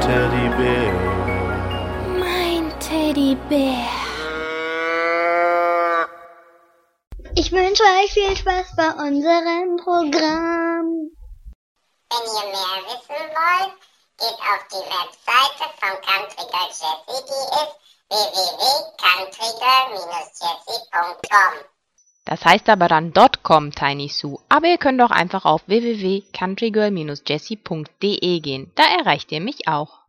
Teddybär. Mein Teddybär. Ich wünsche euch viel Spaß bei unserem Programm. Wenn ihr mehr wissen wollt, geht auf die Webseite von Country Girl Jessie, die ist www.countrygirl-jessie.com. Das heißt aber dann .com, Tiny Sue. Aber ihr könnt auch einfach auf www.countrygirl-jessie.de gehen. Da erreicht ihr mich auch.